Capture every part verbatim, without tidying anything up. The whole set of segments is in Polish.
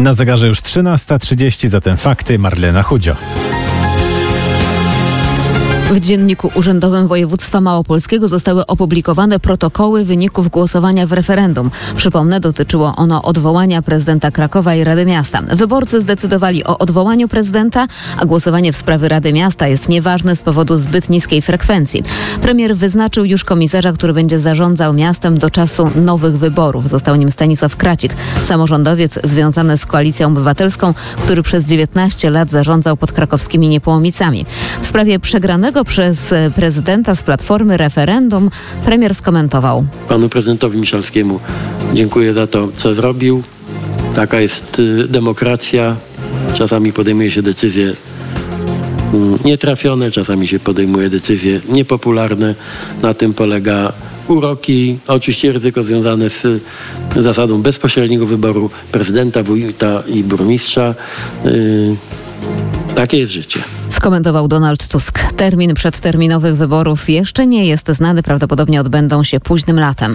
Na zegarze już trzynasta trzydzieści, zatem fakty Marlena Chudzio. W Dzienniku Urzędowym Województwa Małopolskiego zostały opublikowane protokoły wyników głosowania w referendum. Przypomnę, dotyczyło ono odwołania prezydenta Krakowa i Rady Miasta. Wyborcy zdecydowali o odwołaniu prezydenta, a głosowanie w sprawie Rady Miasta jest nieważne z powodu zbyt niskiej frekwencji. Premier wyznaczył już komisarza, który będzie zarządzał miastem do czasu nowych wyborów. Został nim Stanisław Kracik, samorządowiec związany z Koalicją Obywatelską, który przez dziewiętnaście lat zarządzał pod krakowskimi Niepołomicami. W sprawie przegranego przez prezydenta z Platformy referendum premier skomentował. Panu prezydentowi Miszalskiemu dziękuję za to, co zrobił. Taka jest y, demokracja. Czasami podejmuje się decyzje y, nietrafione, czasami się podejmuje decyzje niepopularne. Na tym polega uroki, oczywiście ryzyko związane z zasadą bezpośredniego wyboru prezydenta, wójta i burmistrza. Y, takie jest życie. Skomentował Donald Tusk. Termin przedterminowych wyborów jeszcze nie jest znany, prawdopodobnie odbędą się późnym latem.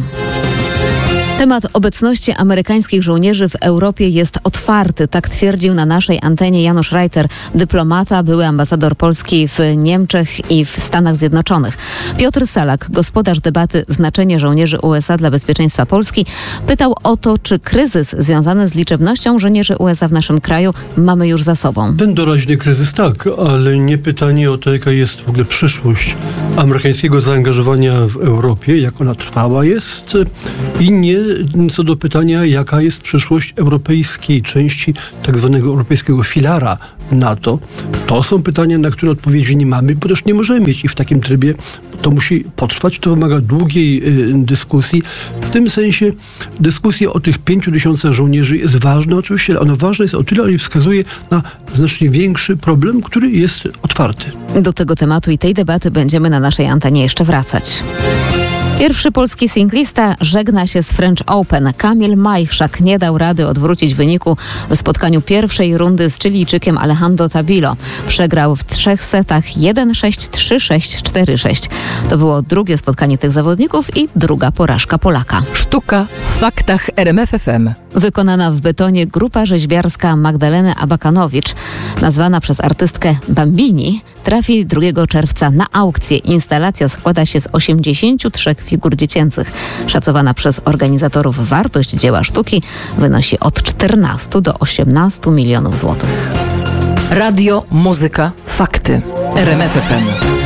Temat obecności amerykańskich żołnierzy w Europie jest otwarty, tak twierdził na naszej antenie Janusz Reiter, dyplomata, były ambasador Polski w Niemczech i w Stanach Zjednoczonych. Piotr Salak, gospodarz debaty Znaczenie żołnierzy U S A dla bezpieczeństwa Polski, pytał o to, czy kryzys związany z liczebnością żołnierzy U S A w naszym kraju mamy już za sobą. Ten doraźny kryzys tak, ale nie pytanie o to, jaka jest w ogóle przyszłość amerykańskiego zaangażowania w Europie, jak ona trwała jest, i nie co do pytania, jaka jest przyszłość europejskiej części tak zwanego europejskiego filara NATO. To są pytania, na które odpowiedzi nie mamy, bo też nie możemy mieć i w takim trybie to musi potrwać, to wymaga długiej y, dyskusji. W tym sensie dyskusja o tych pięciu tysiącach żołnierzy jest ważna oczywiście, ale ona ważna jest o tyle, że wskazuje na znacznie większy problem, który jest otwarty. Do tego tematu i tej debaty będziemy na naszej antenie jeszcze wracać. Pierwszy polski singlista żegna się z French Open. Kamil Majchrzak nie dał rady odwrócić wyniku w spotkaniu pierwszej rundy z Chilijczykiem Alejandro Tabilo. Przegrał w trzech setach jeden sześć, trzy sześć, cztery sześć. To było drugie spotkanie tych zawodników i druga porażka Polaka. Sztuka w faktach R M F F M. Wykonana w Bytonie grupa rzeźbiarska Magdaleny Abakanowicz, nazwana przez artystkę Bambini, trafi drugiego czerwca na aukcję. Instalacja składa się z osiemdziesięciu trzech figur dziecięcych. Szacowana przez organizatorów wartość dzieła sztuki wynosi od czternastu do osiemnastu milionów złotych. Radio, muzyka, fakty. R M F F M.